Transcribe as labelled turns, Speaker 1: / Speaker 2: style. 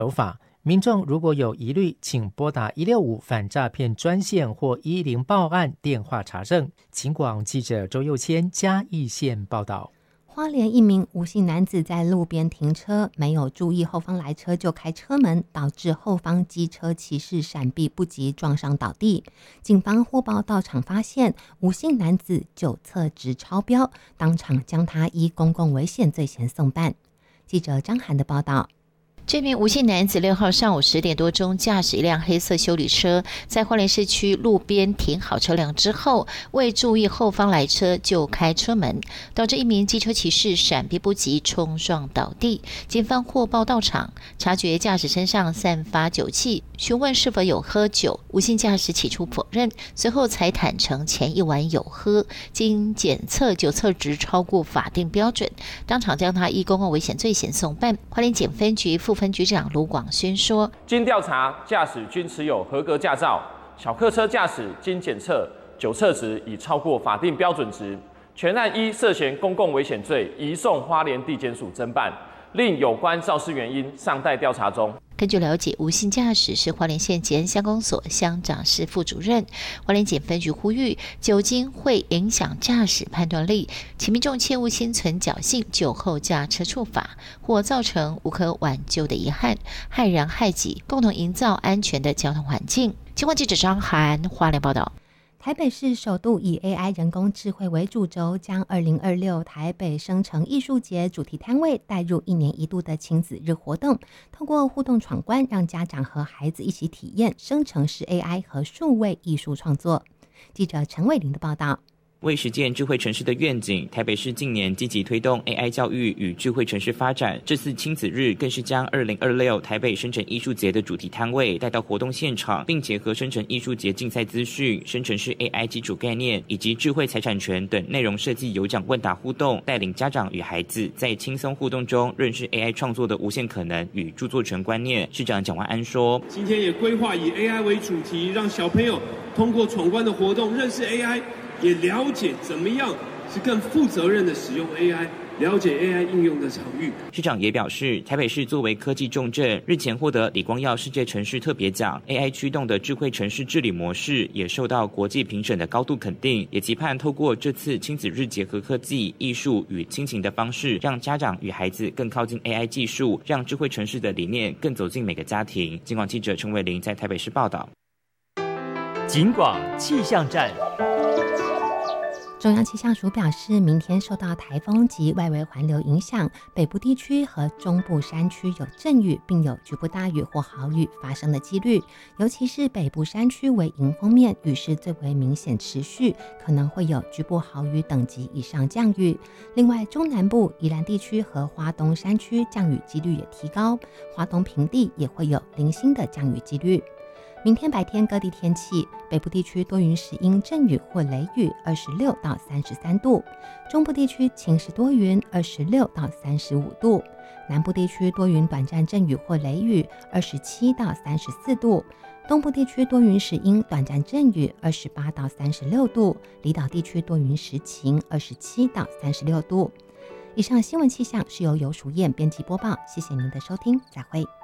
Speaker 1: 手法。民众如果有疑虑，请拨打165反诈骗专线或110报案电话查证。警广记者周佑谦嘉义县报道。
Speaker 2: 花莲一名吴姓男子在路边停车，没有注意后方来车就开车门，导致后方机车骑士闪避不及，撞上倒地。警方获报到场发现吴姓男子酒测值超标，当场将他依公共危险罪嫌送办。记者张涵的报道。
Speaker 3: 这名吴姓男子6号上午10点多钟驾驶一辆黑色休旅车，在花莲市区路边停好车辆之后，未注意后方来车就开车门，导致一名机车骑士闪避不及，冲撞倒地。警方获报到场，察觉驾驶身上散发酒气，询问是否有喝酒，吴姓驾驶起初否认，随后才坦诚前一晚有喝，经检测酒测值超过法定标准，当场将他依公共危险罪嫌送办。花莲检分局副分局长卢广轩说，
Speaker 4: 经调查，驾驶均持有合格驾照，小客车驾驶经检测酒测值已超过法定标准值，全案依涉嫌公共危险罪移送花莲地检署侦办，另有关肇事原因尚待调查中。
Speaker 3: 根据了解，吴姓驾驶是花莲县检乡公所乡长室副主任。花莲检分局呼吁，酒精会影响驾驶判断力，请民众切勿心存侥幸，酒后驾车触法，或造成无可挽救的遗憾，害人害己，共同营造安全的交通环境。警广记者张涵花莲报道。
Speaker 2: 台北市首度以 AI 人工智慧为主轴，将2026台北生成艺术节主题摊位带入1年1度的亲子日活动，透过互动闯关，让家长和孩子一起体验生成式 AI 和数位艺术创作。记者陈伟玲的报道。
Speaker 5: 为实践智慧城市的愿景，台北市近年积极推动 AI 教育与智慧城市发展。这次亲子日更是将2026台北生成艺术节的主题摊位带到活动现场，并结合生成艺术节竞赛资讯、生成式 AI 基础概念以及智慧财产权等内容设计有奖问答互动，带领家长与孩子在轻松互动中认识 AI 创作的无限可能与著作权观念。市长蒋万安说，
Speaker 6: 今天也规划以 AI 为主题，让小朋友通过闯关的活动认识 AI，也了解怎么样是更负责任的使用 AI， 了解 AI 应用的场域。
Speaker 5: 市长也表示，台北市作为科技重镇，日前获得李光耀世界城市特别奖 ，AI 驱动的智慧城市治理模式也受到国际评审的高度肯定，也期盼透过这次亲子日结合科技、艺术与亲情的方式，让家长与孩子更靠近 AI 技术，让智慧城市的理念更走进每个家庭。警广记者陈伟玲在台北市报道。
Speaker 7: 警广气象站。
Speaker 2: 中央气象署表示，明天受到台风及外围环流影响，北部地区和中部山区有阵雨，并有局部大雨或豪雨发生的几率。尤其是北部山区为迎风面，雨势最为明显持续，可能会有局部豪雨等级以上降雨。另外，中南部宜兰地区和花东山区降雨几率也提高，花东平地也会有零星的降雨几率。明天白天各地天气，北部地区多云时阴阵雨或雷雨，26到33度；中部地区晴时多云，26到35度；南部地区多云短暂阵雨或雷雨，27到34度；东部地区多云时阴短暂阵雨，28到36度；离岛地区多云时晴，27到36度。以上新闻气象是由游淑燕编辑播报，谢谢您的收听，再会。